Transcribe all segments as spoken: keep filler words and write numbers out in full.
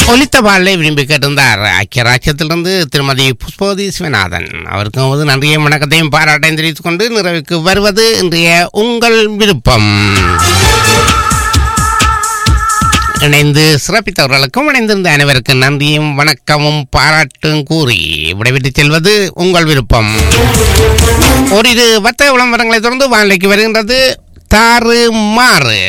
ஒலித்த பாடலை விரும்பி கேட்டிருந்தார் ஐக்கிய ராஜ்யத்திலிருந்து திருமதி புஷ்பவதி சிவநாதன். அவருக்கும் போது நன்றியும் வணக்கத்தையும் பாராட்டையும் தெரிவித்துக் கொண்டு நிறைவுக்கு வருவது இன்றைய உங்கள் விருப்பம். இணைந்து சிறப்பித்தவர்களுக்கும் இணைந்திருந்த அனைவருக்கும் நன்றியும் வணக்கமும் பாராட்டும் கூறி விடைவிட்டு செல்வது உங்கள் விருப்பம். ஓரிரு வர்த்தக விளம்பரங்களை தொடர்ந்து வானிலைக்கு வருகின்றது தாறு மாறு.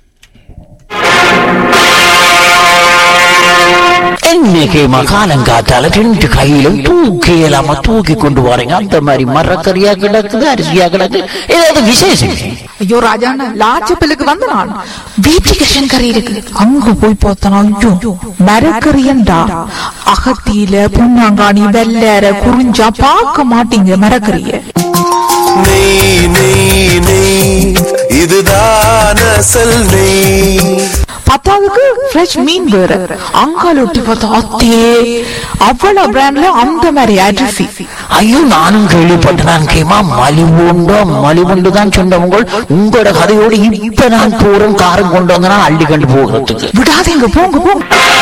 இன்னைக்கு மகாலங்காத்தால ரெண்டு கையிலும் தூக்கி இல்லாம தூக்கி கொண்டு வரீங்க. அந்த மாதிரி மரக்கறியா கிடக்குது, அரிசியா கிடக்கு, ஏதாவது விசேஷம்? ஐயோ ராஜாண்ணா, லாச்சப்பிலுக்கு வந்து நான் வீட்டுக்கு கறி இருக்கு, அங்க போய் பார்த்தனா ஐயோ மரக்கறியண்டா. அகத்தியில புண்ணாங்காணி வெள்ளற குறிஞ்சா பார்க்க மாட்டீங்க மரக்கறிய. நெய் நெய் நெய் இதுதான் அசல் நெய். பத்தாவதுக்கு ஃப்ரெஷ் மீன் வேற, அங்கால ஒட்டி பார்த்தா அத்தே அவ்வளவு பிராண்ட்ல அந்த மாதிரி அரிசி. ஐயோ நானும் கேள்விப்பட்டேன். கேமா மலிவுண்டோ மலிவுண்டு தான் சொன்னவங்க. உங்களோட கதையோடு இப்ப நான் போறோம் காரம் கொண்டு வந்தா அள்ளி கண்டு போகிறதுக்கு. விடாதீங்க, போங்க போங்க.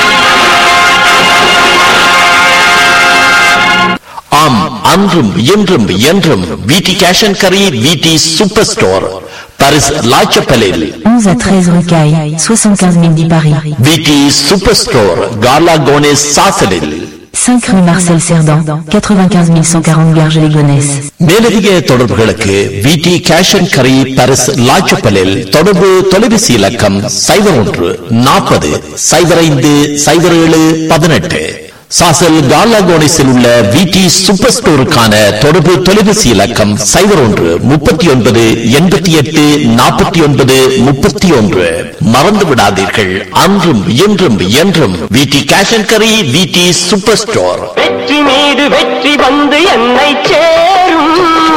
ஆம், அன்றும் இன்றும் என்றும் விடி கேஷ் அண்ட் கரி, விடி சூப்பர் ஸ்டோர், பாரிஸ் லாச்சப்பலில் onze à treize rue Caille, soixante-quinze mille dix Paris. விடி சூப்பர் ஸ்டோர் கார்லா கோனேஸ் சாசலில் cinq rue Marcel Cerdan, quatre-vingt-quinze mille cent quarante Garges-les-Gonesse. மேலதிக தொடர்புகளுக்கு விடி கேஷ் அண்ட் கரி, பாரிஸ் லாச்சப்பலில் தொடர்பு தொலைபேசி இலக்கம் சைபர் ஒன்று நாற்பது சைபர் ஐந்து சைபர் ஏழு பதினெட்டு. சாசல் கார்லாகோனிஸில் உள்ள விடி சூப்பர் ஸ்டோருக்கான தொடர்பு தொலைபேசி இலக்கம் சைபர் ஒன்று முப்பத்தி ஒன்பது எண்பத்தி எட்டு நாற்பத்தி ஒன்பது முப்பத்தி ஒன்று. மறந்து விடாதீர்கள், அன்றும் இன்றும் என்றும் விடி கேஷ் அண்ட் கரி, விடி சூப்பர் ஸ்டோர். வெற்றி மீது வெற்றி வந்து என்னை சேரும்.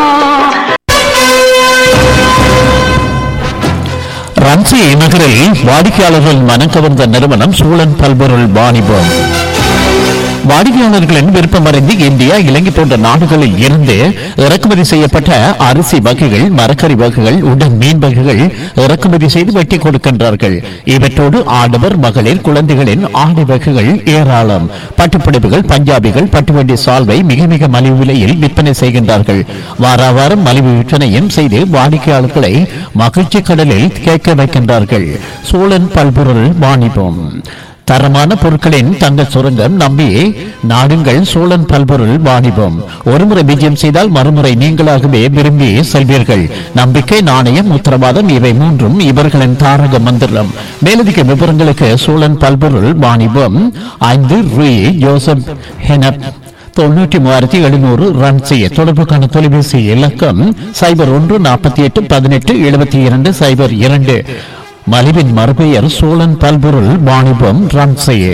ரன்சி நகரில் வாடிக்கையாளர்கள் மனம் கவர்ந்த நிறுவனம் சூழன் பல்பொருள் வாணிபம். வாடிக்கையாளர்களின் விருப்பமறிந்து இந்தியா, இலங்கை போன்ற நாடுகளில் இருந்து இறக்குமதி செய்யப்பட்ட அரிசி வகைகள், மரக்கறி வகைகள், உடன் மீன் வகைகள் இறக்குமதி செய்து வெட்டி கொடுக்கின்றார்கள். இவற்றோடு ஆடவர் மகளிர் குழந்தைகளின் ஆடை வகைகள் ஏராளம். பட்டுப்பிடிப்புகள், பஞ்சாபிகள், பட்டுவண்டி சால்வை மிக மிக மலிவு விலையில் விற்பனை செய்கின்றார்கள். வார வாரம் மலிவு விற்பனையும் செய்து வாடிக்கையாளர்களை மகிழ்ச்சி கடலில் கேட்க வைக்கின்றார்கள். சோழன் பல்பொருள் வாணிபம். தரமான பொருட்களின் தங்க சுரங்கம் நம்பி நாடுங்கள் சோழன் பல்பொருள் வாணிபம். ஒருமுறை விஜயம் செய்தால் மறுமுறை நீங்களாகவே விரும்பி செல்வீர்கள். நம்பிக்கை, நாணயம், உத்தரவாதம் இவை மூன்றும் இவர்களின் தாரக மந்திரம். மேலதிக விவரங்களுக்கு சோழன் பல்பொருள் வாணிபம் ஐந்து ரூ ஜோசப் ஹெனப் தொண்ணூற்றி மூவாயிரத்தி எழுநூறு ரன் செய்ய தொடர்புக்கான தொலைபேசி இலக்கம் சைபர் ஒன்று நாற்பத்தி எட்டு பதினெட்டு எழுபத்தி இரண்டு சைபர் இரண்டு. மலிவின் மறுபெயர் சோழன் பல்பொருள் வாணிபம் ரன்சையே.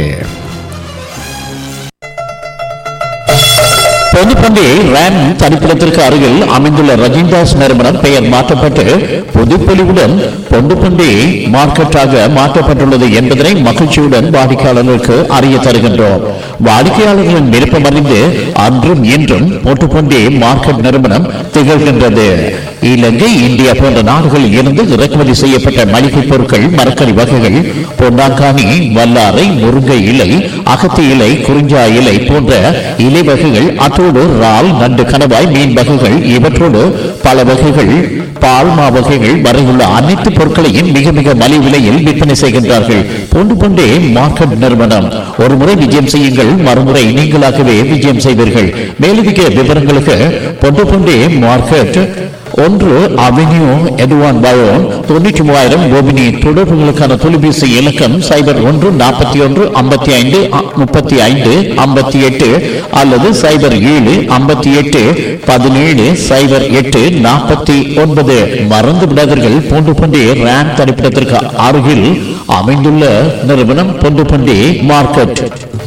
பொதுப்பண்டி ரேம் தனிப்பிடத்திற்கு அருகில் அமைந்துள்ள ரஜின்தாஸ் நிறுவனம் பெயர் மாற்றப்பட்டு புதுப்பொலிவுடன் பொண்டுப்பண்டி மார்க்கெட்டாக மாற்றப்பட்டுள்ளது என்பதனை மகிழ்ச்சியுடன் வாடிக்கையாளர்களுக்கு அறிய தருகின்றோம். வாடிக்கையாளர்களின் விருப்பம் அறிந்து அன்றும் இன்றும் பொட்டுப்பண்டி மார்க்கெட் நிறுவனம் திகழ்கின்றது. இலங்கை, இந்தியா போன்ற நாடுகளில் இருந்து இறக்குமதி செய்யப்பட்ட மளிகை பொருட்கள், மரக்கறி வகைகள், பொன்னாங்கானி, வல்லாரை, முருங்கை இலை, அகத்தி இலை, குறிஞ்சா இலை போன்ற இலை வகைகள், அத்தோடு இறால், நண்டு, கணவாய், மீன் வகைகள் இவற்றோடு பல வகைகள், பால்மா வகைகள் வரையுள்ள அனைத்து பொருட்களையும் மிக மிக மலிவு விலையில் விற்பனை செய்கின்றார்கள். பொண்டு பொண்டே மார்க்கெட் நிறுவனம். ஒரு முறை விஜயம் செய்யுங்கள், மறுமுறை நீங்களாகவே விஜயம் செய்வீர்கள். மேலதிக விவரங்களுக்கு பொண்டு பொண்டே மார்க்கெட் ஒன்று அவென்யூ எட்வான் பயோன் தொண்ணூற்றி மூவாயிரம் கோபினி. தொடர்புகளுக்கான தொலைபேசி இலக்கம் சைபர் ஒன்று நாற்பத்தி ஒன்று ஐம்பத்தி ஐந்து முப்பத்தி ஐந்து ஐம்பத்தி எட்டு அல்லது சைபர் ஏழு ஐம்பத்தி எட்டு பதினேழு சைபர் எட்டு நாற்பத்தி ஒன்பது. மறந்து விடாதீர்கள், பொண்டு பண்டி ரேம் தரிப்பிடத்திற்கு அருகில் அமைந்துள்ள நிறுவனம் பொண்டு பண்டி மார்க்கெட்.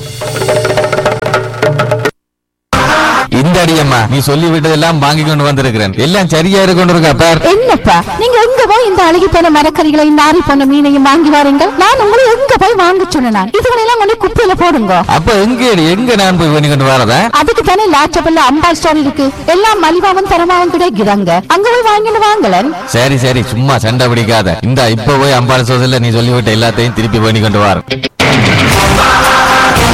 இந்த அடியம்மா நீ சொல்லி விட்டதெல்லாம் வாங்கி கொண்டு வந்திருக்கிறேன். எல்லாம் சரியா கொண்டு இருக்கா பார். என்னப்பா நீங்க எங்க போய் இந்த அழுகி போன மரக்கறிகளை, நாரி போன மீனையும் வாங்கி வாரீங்க? நான் உங்களை எங்க போய் வாங்க சொன்னேன்? இதுகளெல்லாம் கொண்டு குப்பையில போடுங்க. அப்ப எங்க எங்க நான் போய் பண்ணி கொண்டு வரதா? அதுக்கு தானே லாச்சபல்ல அம்பாள் ஸ்டோர் இருக்கு. எல்லாம் மலிவாவும் தரமாவும் கிடைக்கிறாங்க. அங்க போய் வாங்கிட்டு வாங்கலன். சரி சரி, சும்மா சண்டை பிடிக்காத. இந்த இப்ப போய் அம்பாள் ஸ்டோர்ல நீ சொல்லிவிட்ட எல்லாத்தையும் திருப்பி பண்ணி கொண்டு வர.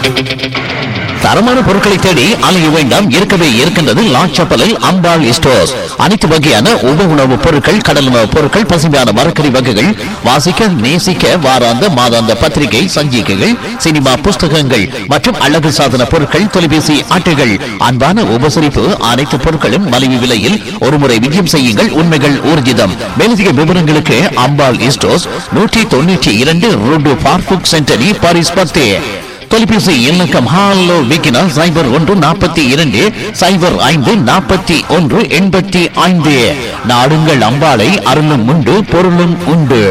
தரமான பொருட்களை தேடி அலைய வேண்டாம், இருக்கவே இருக்கின்றது லாச்சப்பலில் அம்பாள் ஸ்டோர்ஸ். அனைத்து வகையான உப உணவுப் பொருட்கள், கடல் உணவுப் பொருட்கள், பசுமையான மரக்கறி வகைகள், வாசிக்க நேசிக்க வாராந்த மாதாந்த பத்திரிகை சஞ்சிகைகள், சினிமா புஸ்தகங்கள் மற்றும் அழகு சாதன பொருட்கள், தொலைபேசி அட்டைகள், அன்பான உபசரிப்பு, அனைத்து பொருட்களும் மலிவு விலையில். ஒருமுறை விஜயம் செய்யுங்கள், உண்மைகள் ஊர்ஜிதம். மேலதிக விவரங்களுக்கு அம்பாள் ஸ்டோர்ஸ், நூற்றி தொண்ணூற்றி இரண்டு ரோடு பார்புக் சென்டரி, பாரிஸ் பத்து. தொலைபேசி இலக்கம் ஹாலோ விக்கினா சைபர் ஒன்று நாற்பத்தி இரண்டு சைபர் ஐந்து நாற்பத்தி ஒன்று எண்பத்தி ஐந்து. நாடுங்கள் அம்பாளை, அருளும் உண்டு பொருளும் உண்டு.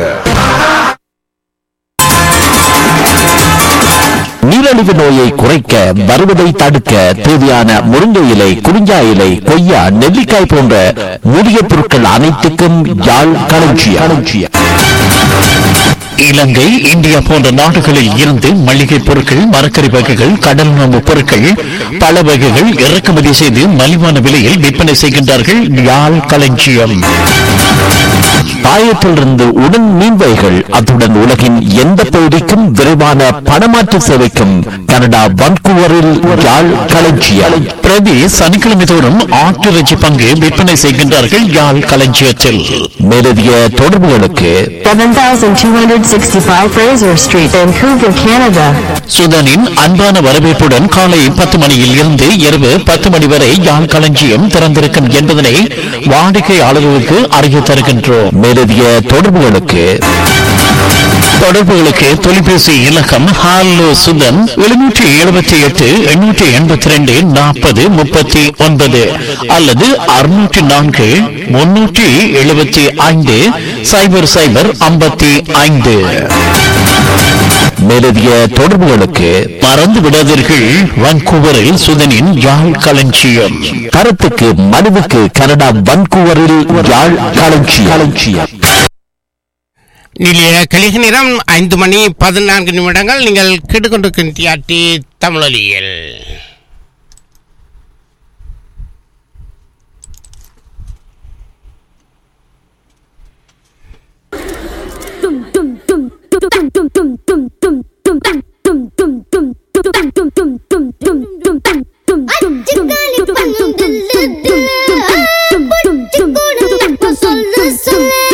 நீரிழிவு நோயை குறைக்க, வருவதை தடுக்க தேவையான முருங்கை இலை, குறிஞ்சா இலை, கொய்யா, நெல்லிக்காய் போன்ற மூலிகை பொருட்கள் அனைத்துக்கும் யாழ் களஞ்சியம். இலங்கை, இந்தியா போன்ற நாடுகளில் இருந்து மளிகை பொருட்கள், மரக்கறி வகைகள், கடல் உணவு பொருட்கள், பல வகைகள் இறக்குமதி செய்து மலிவான விலையில் விற்பனை செய்கின்றார்கள். யாழ் களஞ்சியம். பாயத்திலிருந்து உடன் மீன்வைகள், அத்துடன் உலகின் எந்த பகுதிக்கும் விரைவான பணமாற்று சேவைக்கும் கனடா வன்கூவரில் யாழ் களஞ்சியம். பிரதி சனிக்கிழமை தோறும் ஆட்டிறைச்சி பங்கு விற்பனை செய்கின்றார்கள் யாழ் களஞ்சியத்தில். மேலதிக தொடர்புகளுக்கு seven thousand two hundred sixty-five Fraser Street, Vancouver, Canada. சுதனின் அன்பான வரவேற்புடன் காலை பத்து மணியில் இருந்து இரவு பத்து மணி வரை யாழ் களஞ்சியம் திறந்திருக்கும் என்பதனை வாடிக்கையாளர்களுக்கு அறிய தருகின்றோம். மேலதிக தொடர்புகளுக்கு தொடர்புகளுக்கு தொலைபேசி இலக்கம் ஹாலோ சுதன் எழுநூற்றி எழுபத்தி எட்டு எண்ணூற்றி எண்பத்தி ரெண்டு நாற்பது முப்பத்தி ஒன்பது அல்லது அறுநூற்றி நான்கு முன்னூற்றி எழுபத்தி ஐந்து சைபர் சைபர் ஐம்பத்தி ஐந்து. மேலதிக தொடர்புகளுக்கு மறந்து விடாதீர்கள், வான்கூவரில் சுதனின் யாழ் களஞ்சியம். கருத்துக்கு மனுவுக்கு கனடா வான்கூவரில் யாழ் களஞ்சியம். நிலைய கலிக நேரம் ஐந்து மணி பதினான்கு நிமிடங்கள். நீங்கள் கேட்டுக்கொண்டிருக்கின்ற தமிழொலியில்